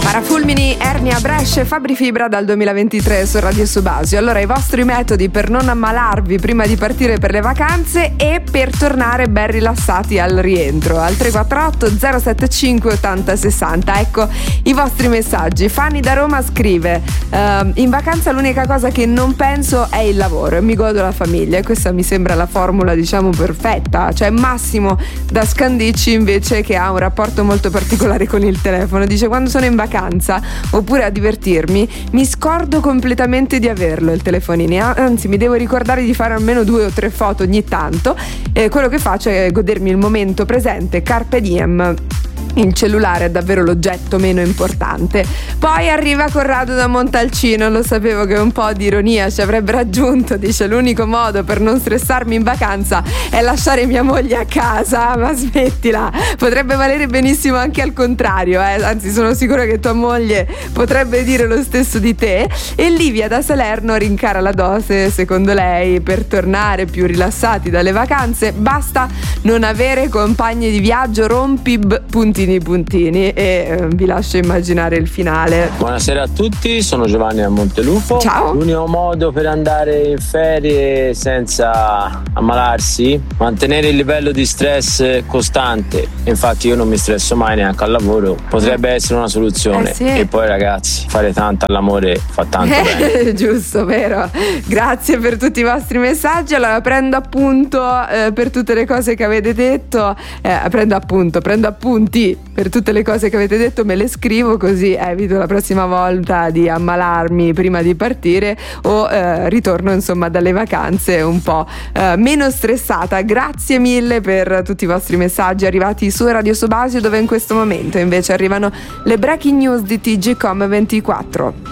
Parafulmini, ernia, bresce, Fabri Fibra dal 2023 su Radio Subasio. Allora, i vostri metodi per non ammalarvi prima di partire per le vacanze e per tornare ben rilassati al rientro. Al 348 075 80 60. Ecco i vostri messaggi. Fanny da Roma scrive: in vacanza l'unica cosa che non penso è il lavoro e mi godo la famiglia. E questa mi sembra la formula, diciamo, perfetta. Cioè Massimo da Scandicci invece, che ha un rapporto molto particolare con il telefono, dice: quando sono in vacanza oppure a divertirmi mi scordo completamente di averlo il telefonino, anzi mi devo ricordare di fare almeno 2 o 3 foto ogni tanto, e quello che faccio è godermi il momento presente, carpe diem. Il cellulare è davvero l'oggetto meno importante. Poi arriva Corrado da Montalcino. Lo sapevo che un po' di ironia ci avrebbe raggiunto. Dice: l'unico modo per non stressarmi in vacanza è lasciare mia moglie a casa. Ma smettila, potrebbe valere benissimo anche al contrario, anzi sono sicura che tua moglie potrebbe dire lo stesso di te. E Livia da Salerno rincara la dose. Secondo lei, per tornare più rilassati dalle vacanze basta non avere compagni di viaggio puntini, e vi lascio immaginare il finale. Buonasera a tutti, sono Giovanni da Montelupo. Ciao. L'unico modo per andare in ferie senza ammalarsi, mantenere il livello di stress costante. Infatti io non mi stresso mai neanche al lavoro, potrebbe essere una soluzione. Sì. E poi ragazzi, fare tanto all'amore fa tanto bene. Giusto, vero. Grazie per tutti i vostri messaggi. Allora prendo appunto per tutte le cose che avete detto, prendo appunti per tutte le cose che avete detto, me le scrivo così evito la prossima volta di ammalarmi prima di partire o ritorno insomma dalle vacanze un po' meno stressata. Grazie mille per tutti i vostri messaggi arrivati su Radio Subasio, dove in questo momento invece arrivano le breaking news di TGcom24.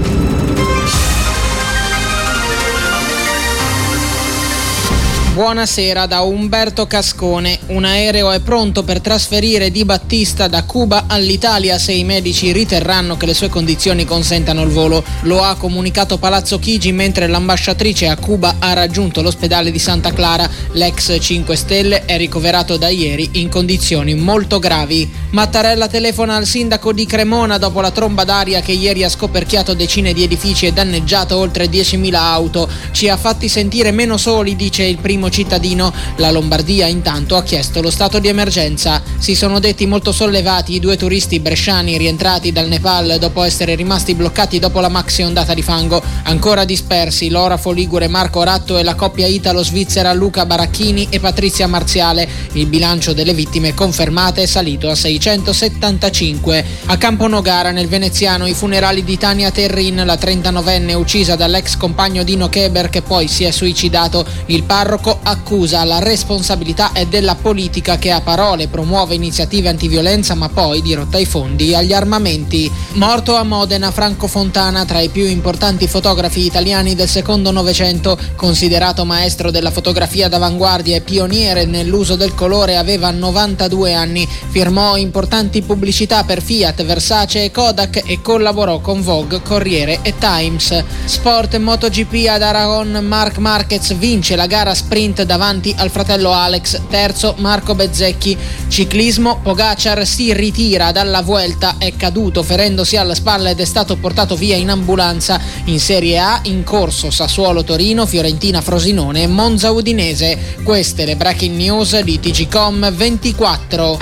Buonasera da Umberto Cascone. Un aereo è pronto per trasferire Di Battista da Cuba all'Italia se i medici riterranno che le sue condizioni consentano il volo. Lo ha comunicato Palazzo Chigi mentre l'ambasciatrice a Cuba ha raggiunto l'ospedale di Santa Clara. L'ex 5 Stelle è ricoverato da ieri in condizioni molto gravi. Mattarella telefona al sindaco di Cremona dopo la tromba d'aria che ieri ha scoperchiato decine di edifici e danneggiato oltre 10.000 auto. Ci ha fatti sentire meno soli, dice il primo cittadino. La Lombardia intanto ha chiesto lo stato di emergenza. Si sono detti molto sollevati i 2 turisti bresciani rientrati dal Nepal dopo essere rimasti bloccati dopo la maxi ondata di fango. Ancora dispersi l'orafo ligure Marco Ratto e la coppia italo-svizzera Luca Baracchini e Patrizia Marziale. Il bilancio delle vittime confermate è salito a 675. A Camponogara nel veneziano i funerali di Tania Terrin, la 39enne uccisa dall'ex compagno Dino Keber che poi si è suicidato. Il parroco accusa la responsabilità è della politica che a parole promuove iniziative antiviolenza ma poi dirotta i fondi agli armamenti. Morto a Modena Franco Fontana, tra i più importanti fotografi italiani del secondo Novecento, considerato maestro della fotografia d'avanguardia e pioniere nell'uso del colore, aveva 92 anni, firmò importanti pubblicità per Fiat, Versace e Kodak e collaborò con Vogue, Corriere e Times. Sport MotoGP ad Aragon, Marc Marquez vince la gara sprint davanti al fratello Alex, terzo Marco Bezzecchi. Ciclismo, Pogacar si ritira dalla Vuelta, è caduto ferendosi alla spalla ed è stato portato via in ambulanza. In Serie A in corso Sassuolo Torino, Fiorentina Frosinone e Monza Udinese. Queste le breaking news di TGcom24.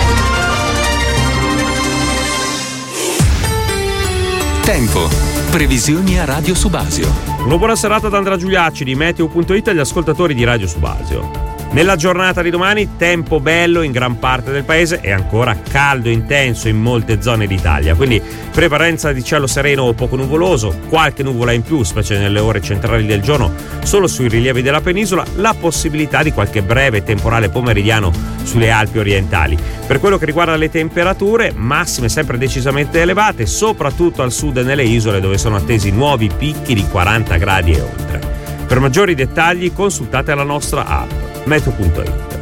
Tempo. Previsioni a Radio Subasio. Una buona serata da Andrea Giuliacci di Meteo.it agli ascoltatori di Radio Subasio. Nella giornata di domani tempo bello in gran parte del paese e ancora caldo intenso in molte zone d'Italia, quindi prevalenza di cielo sereno o poco nuvoloso, qualche nuvola in più specie nelle ore centrali del giorno solo sui rilievi della penisola, la possibilità di qualche breve temporale pomeridiano sulle Alpi orientali. Per quello che riguarda le temperature, massime sempre decisamente elevate, soprattutto al sud e nelle isole dove sono attesi nuovi picchi di 40 gradi e oltre. Per maggiori dettagli consultate la nostra app Meteo.it.